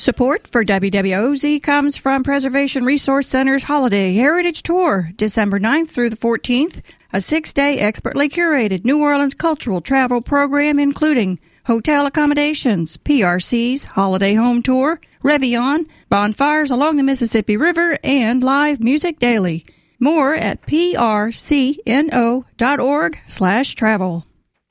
Support for WWOZ comes from Preservation Resource Center's Holiday Heritage Tour, December 9th through the 14th, a 6-day expertly curated New Orleans cultural travel program including hotel accommodations, PRC's Holiday Home Tour, Revion, bonfires along the Mississippi River, and live music daily. More at prcno.org/travel.